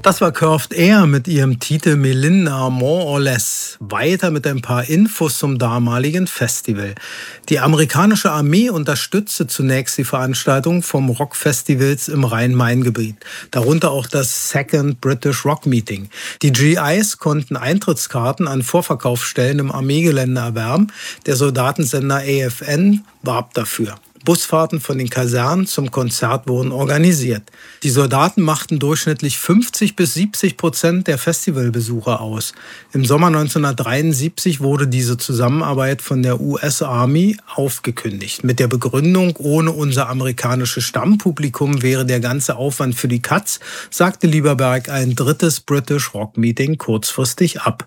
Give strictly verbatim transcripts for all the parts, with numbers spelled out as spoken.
Das war Curved Air mit ihrem Titel Melinda More or Less. Weiter mit ein paar Infos zum damaligen Festival. Die amerikanische Armee unterstützte zunächst die Veranstaltung vom Rockfestivals im Rhein-Main-Gebiet, darunter auch das Second British Rock Meeting. Die G Is konnten Eintrittskarten an Vorverkaufsstellen im Armeegelände erwerben. Der Soldatensender A F N warb dafür. Busfahrten von den Kasernen zum Konzert wurden organisiert. Die Soldaten machten durchschnittlich fünfzig bis siebzig Prozent der Festivalbesucher aus. Im Sommer neunzehnhundertdreiundsiebzig wurde diese Zusammenarbeit von der U S Army aufgekündigt. Mit der Begründung, ohne unser amerikanisches Stammpublikum wäre der ganze Aufwand für die Katz, sagte Lieberberg ein drittes British Rock Meeting kurzfristig ab.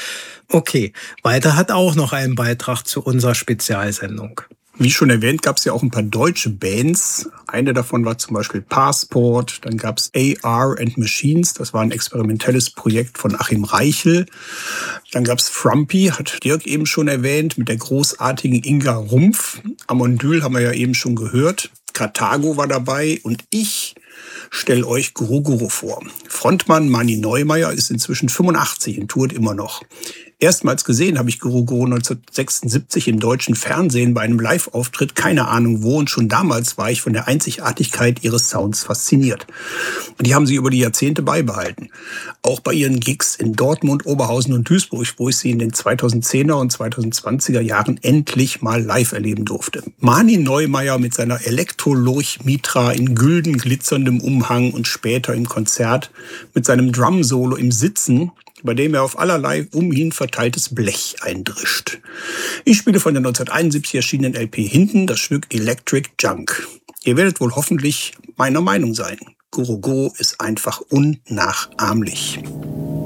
Okay, weiter hat auch noch einen Beitrag zu unserer Spezialsendung. Wie schon erwähnt, gab es ja auch ein paar deutsche Bands. Eine davon war zum Beispiel Passport. Dann gab es A R and Machines. Das war ein experimentelles Projekt von Achim Reichel. Dann gab es Frumpy, hat Dirk eben schon erwähnt, mit der großartigen Inga Rumpf. Amondyl haben wir ja eben schon gehört. Karthago war dabei und ich stelle euch Guru Guru vor. Frontmann Mani Neumeier ist inzwischen fünfundachtzig und tourt immer noch. Erstmals gesehen habe ich Guru Guru neunzehnhundertsechsundsiebzig im deutschen Fernsehen bei einem Live-Auftritt, keine Ahnung wo, und schon damals war ich von der Einzigartigkeit ihres Sounds fasziniert. Und die haben sie über die Jahrzehnte beibehalten. Auch bei ihren Gigs in Dortmund, Oberhausen und Duisburg, wo ich sie in den zweitausendzehner und zweitausendzwanziger Jahren endlich mal live erleben durfte. Mani Neumeier mit seiner Elektro-Lurch-Mitra in gülden glitzerndem Umhang und später im Konzert mit seinem Drum-Solo im Sitzen, bei dem er auf allerlei um ihn verteiltes Blech eindrischt. Ich spiele von der neunzehnhunderteinundsiebzig erschienenen L P hinten das Stück Electric Junk. Ihr werdet wohl hoffentlich meiner Meinung sein. Guru Guru ist einfach unnachahmlich.